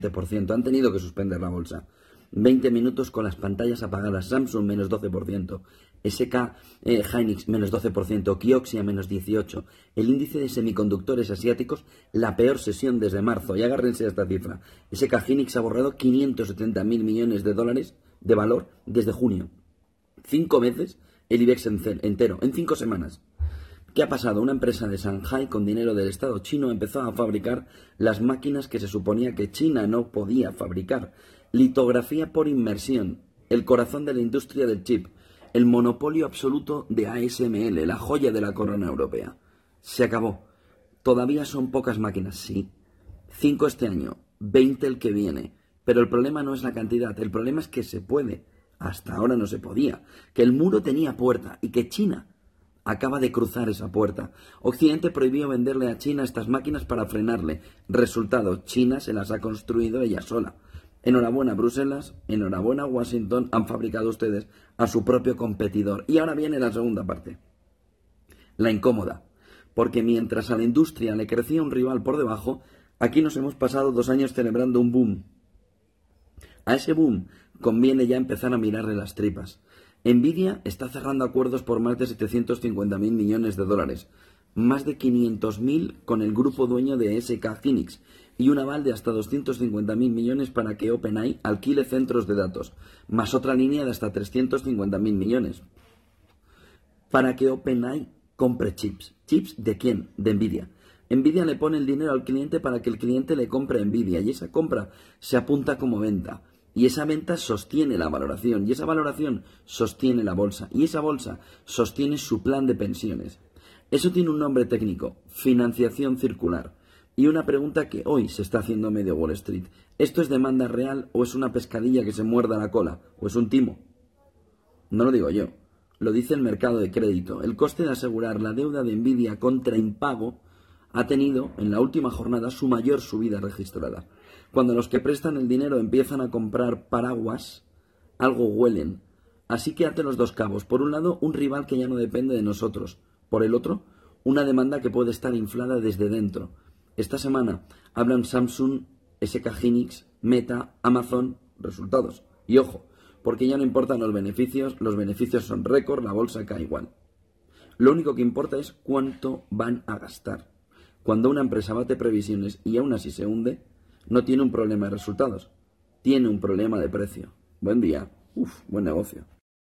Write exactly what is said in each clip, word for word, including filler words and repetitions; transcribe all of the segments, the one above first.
por ciento. Han tenido que suspender la bolsa. veinte minutos con las pantallas apagadas. Samsung menos doce por ciento. S K eh, Hynix menos doce por ciento. Kioxia menos dieciocho por ciento. El índice de semiconductores asiáticos, la peor sesión desde marzo. Y agárrense a esta cifra. S K Hynix ha borrado quinientos setenta mil millones de dólares de valor desde junio. Cinco veces el IBEX entero, en cinco semanas. ¿Qué ha pasado? Una empresa de Shanghai con dinero del Estado chino empezó a fabricar las máquinas que se suponía que China no podía fabricar. Litografía por inmersión, el corazón de la industria del chip, el monopolio absoluto de A S M L, la joya de la corona europea. Se acabó. Todavía son pocas máquinas, sí. Cinco este año, veinte el que viene. Pero el problema no es la cantidad, el problema es que se puede. Hasta ahora no se podía. Que el muro tenía puerta y que China acaba de cruzar esa puerta. Occidente prohibió venderle a China estas máquinas para frenarle. Resultado, China se las ha construido ella sola. Enhorabuena Bruselas, enhorabuena Washington, han fabricado ustedes a su propio competidor. Y ahora viene la segunda parte. La incómoda. Porque mientras a la industria le crecía un rival por debajo, aquí nos hemos pasado dos años celebrando un boom. A ese boom conviene ya empezar a mirarle las tripas. Nvidia está cerrando acuerdos por más de setecientos cincuenta mil millones de dólares, más de quinientos mil con el grupo dueño de S K Hynix y un aval de hasta doscientos cincuenta mil millones para que OpenAI alquile centros de datos, más otra línea de hasta trescientos cincuenta mil millones para que OpenAI compre chips. ¿Chips de quién? De Nvidia. Nvidia le pone el dinero al cliente para que el cliente le compre a Nvidia y esa compra se apunta como venta. Y esa venta sostiene la valoración, y esa valoración sostiene la bolsa, y esa bolsa sostiene su plan de pensiones. Eso tiene un nombre técnico, financiación circular. Y una pregunta que hoy se está haciendo medio Wall Street. ¿Esto es demanda real o es una pescadilla que se muerda la cola? ¿O es un timo? No lo digo yo, lo dice el mercado de crédito. El coste de asegurar la deuda de Nvidia contra impago ha tenido, en la última jornada, su mayor subida registrada. Cuando los que prestan el dinero empiezan a comprar paraguas, algo huelen. Así que ate los dos cabos. Por un lado, un rival que ya no depende de nosotros. Por el otro, una demanda que puede estar inflada desde dentro. Esta semana hablan Samsung, S K Hynix, Meta, Amazon, resultados. Y ojo, porque ya no importan los beneficios, los beneficios son récord, la bolsa cae igual. Lo único que importa es cuánto van a gastar. Cuando una empresa bate previsiones y aún así se hunde, no tiene un problema de resultados, tiene un problema de precio. Buen día. Uf, buen negocio.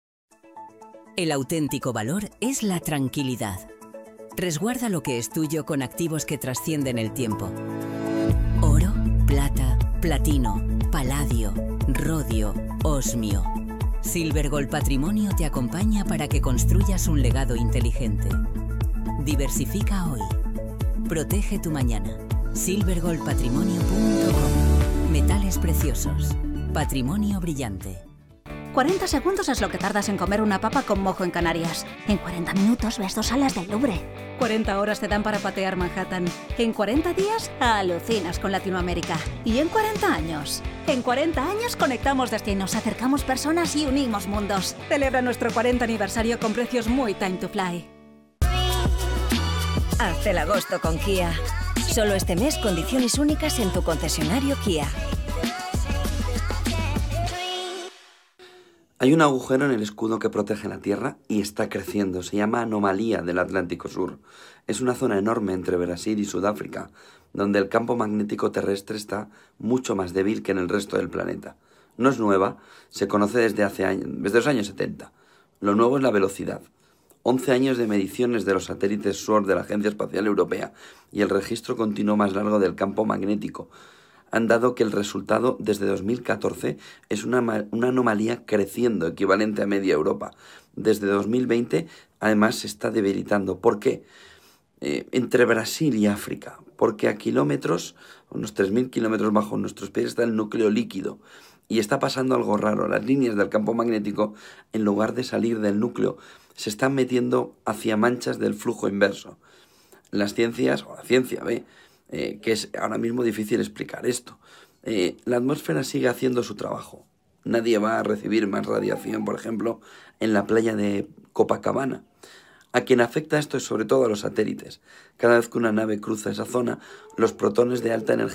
El auténtico valor es la tranquilidad. Resguarda lo que es tuyo con activos que trascienden el tiempo. Oro, plata, platino, paladio, rodio, osmio. Silver Gold Patrimonio te acompaña para que construyas un legado inteligente. Diversifica hoy. Protege tu mañana. silver gold patrimonio punto com. Metales preciosos. Patrimonio brillante. cuarenta segundos es lo que tardas en comer una papa con mojo en Canarias. En cuarenta minutos ves dos salas del Louvre. cuarenta horas te dan para patear Manhattan. En cuarenta días alucinas con Latinoamérica. Y en cuarenta años. En cuarenta años conectamos destinos, acercamos personas y unimos mundos. Celebra nuestro cuarenta aniversario con precios muy time to fly. Haz el agosto con Kia. Solo este mes condiciones únicas en tu concesionario Kia. Hay un agujero en el escudo que protege la Tierra y está creciendo. Se llama anomalía del Atlántico Sur. Es una zona enorme entre Brasil y Sudáfrica, donde el campo magnético terrestre está mucho más débil que en el resto del planeta. No es nueva, se conoce desde hace años, desde los años setenta. Lo nuevo es la velocidad. once años de mediciones de los satélites SWORD de la Agencia Espacial Europea y el registro continuo más largo del campo magnético han dado que el resultado desde dos mil catorce es una, una anomalía creciendo, equivalente a media Europa. Desde dos mil veinte, además, se está debilitando. ¿Por qué? Eh, entre Brasil y África, porque a kilómetros, unos tres mil kilómetros bajo nuestros pies, está el núcleo líquido. Y está pasando algo raro. Las líneas del campo magnético, en lugar de salir del núcleo, se están metiendo hacia manchas del flujo inverso. Las ciencias, o la ciencia ve, eh, que es ahora mismo difícil explicar esto. Eh, la atmósfera sigue haciendo su trabajo. Nadie va a recibir más radiación, por ejemplo, en la playa de Copacabana. A quien afecta esto es sobre todo a los satélites. Cada vez que una nave cruza esa zona, los protones de alta energía